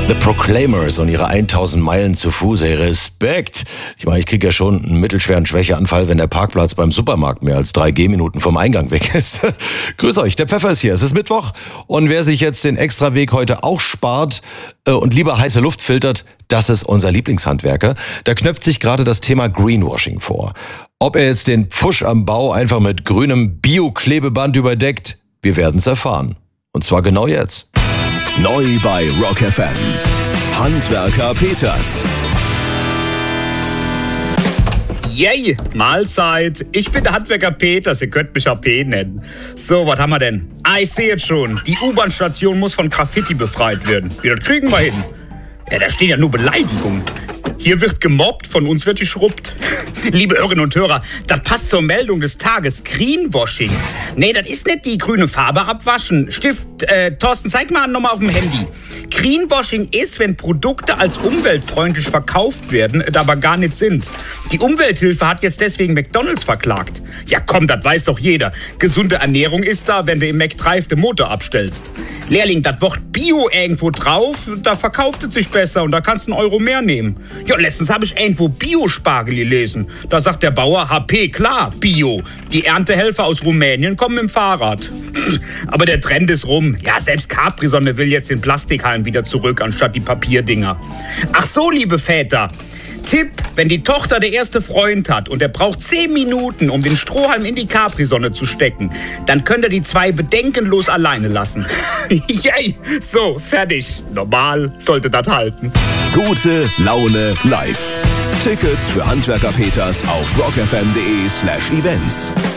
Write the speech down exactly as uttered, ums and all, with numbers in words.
The Proclaimers und ihre tausend Meilen zu Fuß, ey, Respekt. Ich meine, ich kriege ja schon einen mittelschweren Schwächeanfall, wenn der Parkplatz beim Supermarkt mehr als drei Gehminuten vom Eingang weg ist. Grüß euch, der Pfeffer ist hier, es ist Mittwoch und wer sich jetzt den Extraweg heute auch spart äh, und lieber heiße Luft filtert, das ist unser Lieblingshandwerker. Da knöpft sich gerade das Thema Greenwashing vor. Ob er jetzt den Pfusch am Bau einfach mit grünem Bio-Klebeband überdeckt, wir werden es erfahren. Und zwar genau jetzt. Neu bei Rock F M. Handwerker Peters. Yay, Mahlzeit. Ich bin der Handwerker Peters, ihr könnt mich A P nennen. So, was haben wir denn? Ah, ich sehe jetzt schon. Die U-Bahn-Station muss von Graffiti befreit werden. Ja, das kriegen wir hin. Ja, da stehen ja nur Beleidigungen. Hier wird gemobbt, von uns wird geschrubbt. Liebe Hörerinnen und Hörer, das passt zur Meldung des Tages. Greenwashing. Nee, das ist nicht die grüne Farbe abwaschen. Stift, äh, Thorsten, zeig mal nochmal auf dem Handy. Greenwashing ist, wenn Produkte als umweltfreundlich verkauft werden, aber gar nicht sind. Die Umwelthilfe hat jetzt deswegen McDonald's verklagt. Ja komm, das weiß doch jeder. Gesunde Ernährung ist da, wenn du im McDrive den Motor abstellst. Lehrling, das Wort Bio irgendwo drauf, da verkauft es sich besser und da kannst du einen Euro mehr nehmen. Ja, letztens habe ich irgendwo Bio-Spargel gelesen. Da sagt der Bauer, H P, klar, Bio. Die Erntehelfer aus Rumänien kommen mit dem Fahrrad. Aber der Trend ist rum. Ja, selbst Capri-Sonne will jetzt den Plastikhalm wieder zurück, anstatt die Papierdinger. Ach so, liebe Väter. Tipp, wenn die Tochter der erste Freund hat und er braucht zehn Minuten, um den Strohhalm in die Capri-Sonne zu stecken, dann könnt ihr die zwei bedenkenlos alleine lassen. Yay, so, fertig. Normal sollte das halten. Gute Laune live. Tickets für Handwerker Peters auf rockfm.de slash events.